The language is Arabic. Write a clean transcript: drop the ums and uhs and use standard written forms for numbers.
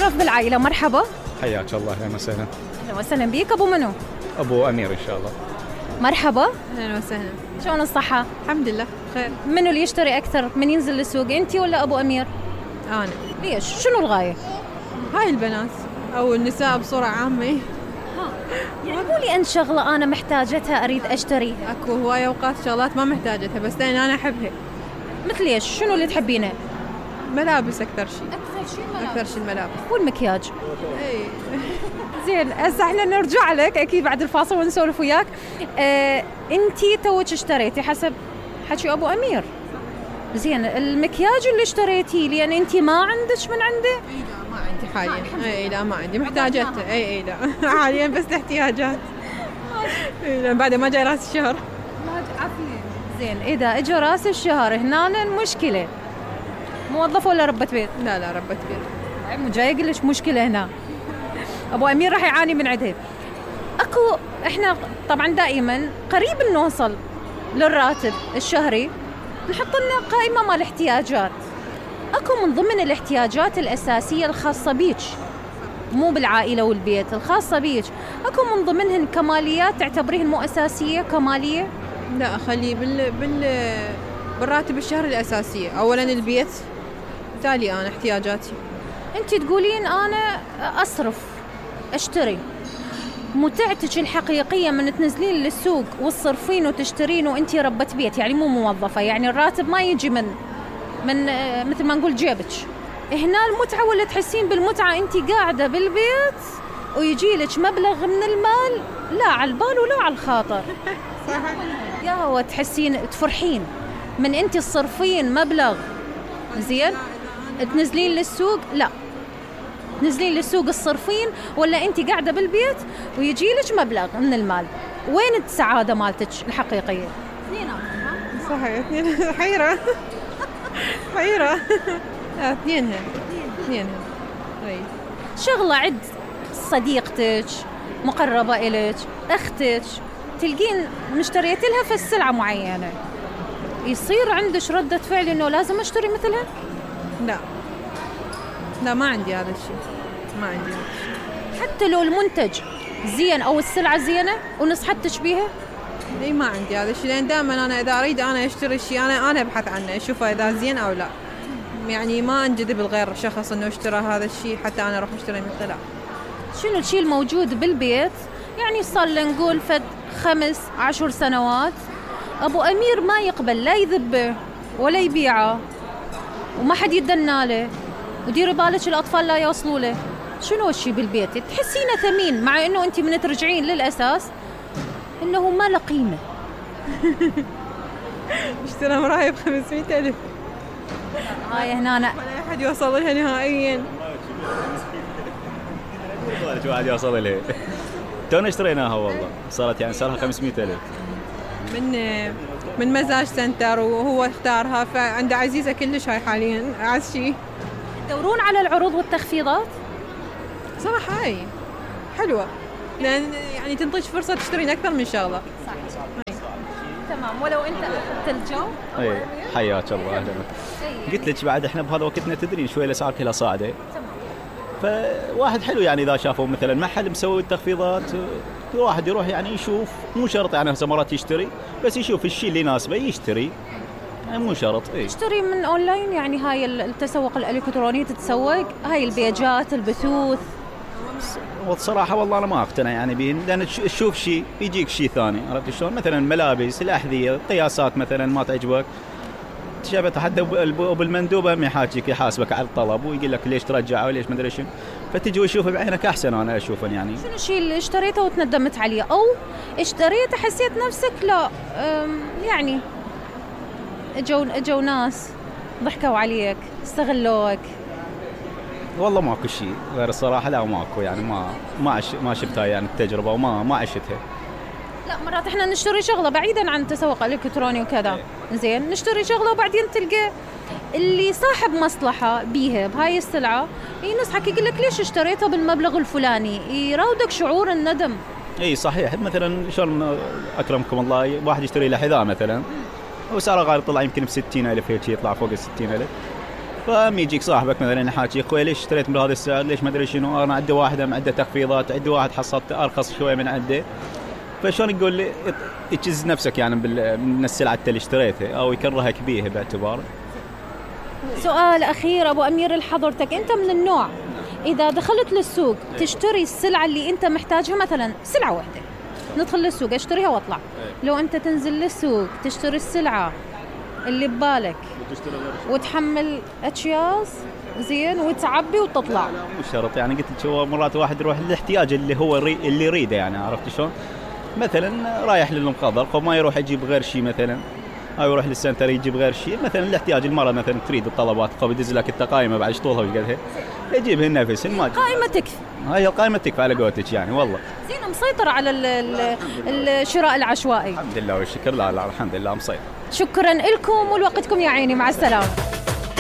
نتعرف بالعائلة. مرحبا. حياك الله، اهلا وسهلا. اهلا وسهلا بيك. ابو منو؟ ابو امير ان شاء الله. مرحبا. اهلا وسهلا. شلون الصحة؟ الحمد لله خير. منو اللي يشتري اكثر من ينزل للسوق، انتي ولا ابو امير؟ انا. ليش؟ شنو الغاية؟ هاي البنات او النساء بصورة عامة. يعني قولي انت شغلة انا محتاجتها اريد اشتريها. اكو هواية اوقات شغلات ما محتاجتها بس لان انا احبها. مثل ايش؟ شنو اللي تحبينه؟ ملابس اكثر شيء. اكثر شيء الملابس والمكياج. اي. زين، هسه احنا نرجع لك اكيد بعد الفاصل ونسولف وياك. انتي توك اشتريتي حسب حكي ابو امير. زين، المكياج اللي اشتريتيه لان انتي ما عندك من عنده؟ اي لا ما عندي حاليا. اي لا ما عندي محتاجتها. اي لا حاليا بس احتياجات. اي بعد ما جاي راس الشهر. زين، اذا اجى راس الشهر هنا المشكله موظفه ولا ربة بيت؟ لا ربة بيت. مو جاي اقول لك مشكله هنا. ابو امير راح يعاني من عندها. اكو احنا طبعا دائما قريب نوصل للراتب الشهري نحط لنا قائمه مال الاحتياجات. اكو من ضمن الاحتياجات الاساسيه الخاصه بيك، مو بالعائله والبيت، الخاصه بيك، اكو من ضمنهن كماليات تعتبريهن مو اساسيه كماليه؟ لا اخلي بالراتب الشهري الاساسيه. اولا البيت، تالي انا احتياجاتي. انت تقولين انا اصرف اشتري. متعتك الحقيقيه من تنزلين للسوق وتصرفين وتشترين وانت ربة بيت، يعني مو موظفه، يعني الراتب ما يجي من مثل ما نقول جيبك. هنا المتعه ولا تحسين بالمتعه انت قاعده بالبيت ويجي لك مبلغ من المال لا على البال ولا على الخاطر. صح. يا هو تحسين تفرحين من انت تصرفين مبلغ. زين، تنزلين للسوق لا تنزلين للسوق الصرفين ولا انت قاعده بالبيت ويجي لك مبلغ من المال؟ وين السعاده مالتك الحقيقيه؟ صحيح اثنين. حيرة. اثنينها. اي شغله عد صديقتك مقربه الك اختك تلقين مشتريت لها في السلعه معينه، يصير عندك ردة فعل انه لازم اشتري مثلها؟ لا ما عندي هذا الشيء. ما عندي هذا الشيء. حتى لو المنتج زين او السلعه زينه ونصحتك بيها؟ اي ما عندي هذا الشيء، لان دائما انا اذا اريد انا اشتري شيء انا ابحث عنه اشوفه اذا زين او لا. يعني ما انجذب الغير شخص انه اشترى هذا الشيء حتى انا اروح اشتري مثله. شنو الشيء الموجود بالبيت يعني صار نقول فد 5-10 سنوات ابو امير ما يقبل لا يذبه ولا يبيعه وما حد يدنا له، وديري بالك الاطفال لا يوصلوا له. شنو الشيء بالبيت تحسينه ثمين مع انه انت من ترجعين للاساس انه ما له قيمه؟ اشترى مرايه ب500,000. هاي هنا أنا ولا احد يوصل لها نهائيا. واحد يوصل لها. تونا اشتريناها والله، صارت يعني صارها 500,000 من مزاج سنتر وهو اختارها، فعنده عزيزة كلش هاي حاليا أعز شيء. تدورون على العروض والتخفيضات؟ صراحة هاي حلوة لأن يعني تنطيش فرصة تشترين أكثر من شغلة. صح. تمام. ولو أنت أخذت الجو. اي حياك الله اهلا. قلت لك بعد احنا بهذا وقتنا تدرين شوي الاسعار كلها صاعده. فواحد حلو يعني اذا شافوا مثلا محل مسوي التخفيضات الواحد يروح يعني يشوف، مو شرط يعني هسه مرات يشتري بس يشوف الشيء اللي يناسبه يشتري، يعني مو شرط. تشتري من اونلاين يعني هاي التسوق الالكتروني تتسوق هاي البيجات البثوث؟ والصراحه والله انا ما اقتنع يعني بين، لان تشوف شيء يجيك شيء ثاني. عرفت شلون؟ مثلا ملابس الاحذيه قياسات مثلا ما تعجبك تشابه حتى ابو المندوبه ما يحاكيك يحاسبك على الطلب ويقول لك ليش ترجع وليش ما ادري شنو، فتجي وتشوفه بعينك احسن. انا اشوفه يعني شنو الشيء اللي اشتريته وتندمت عليه او اشتريته حسيت نفسك لا يعني اجوا ناس ضحكوا عليك استغلوك؟ والله ماكو شيء غير الصراحه، لا ماكو يعني ما شفتها يعني التجربه وما عشتها. لا مرات احنا نشتري شغله بعيدا عن التسوق الالكتروني وكذا، زين نشتري شغله وبعدين تلقى اللي صاحب مصلحه بيها بهاي السلعه ينصحك يقول لك ليش اشتريتها بالمبلغ الفلاني، يراودك شعور الندم. اي صحيح. مثلا شلون اكرمكم الله واحد يشتري له حذاء مثلا وسعره غالي طلع يمكن ب60,000 هيك يطلع فوق ال60,000، يجيك صاحبك مثلا يحاكي اخوي ليش اشتريت بهذا السعر، ليش ما ادري شنو، انا عندي واحده عنده تخفيضات، عندي واحد حصلت ارخص شوي من عنده. فشلون يقول لي يجز نفسك يعني من السلعه اللي اشتريتها او يكرهك بيها باعتبار. سؤال اخير ابو امير لحضرتك، انت من النوع اذا دخلت للسوق تشتري السلعه اللي انت محتاجها، مثلا سلعه واحده ندخل للسوق اشتريها واطلع، لو انت تنزل للسوق تشتري السلعه اللي ببالك وتحمل اكياس زين وتعبي وتطلع؟ مو شرط يعني، قلت لك هو مرات واحد يروح للاحتياج اللي هو اللي يريده يعني، عرفت شلون؟ مثلا رايح للمخضر فما يروح يجيب غير شيء مثلا، او يروح للسنتر يجيب غير شيء مثلا، الاحتياج المرأة مثلا تريد الطلبات يدز لك انت قائمه بعد طولها وش قدها يجيبها النفس ما قائمه تكفي. هاي القائمه تكفي على قولتك يعني والله. زين مسيطر على الشراء العشوائي؟ الحمد لله والشكر. لا الحمد لله مسيطر. شكرا لكم ولوقتكم يا عيني، مع السلامه.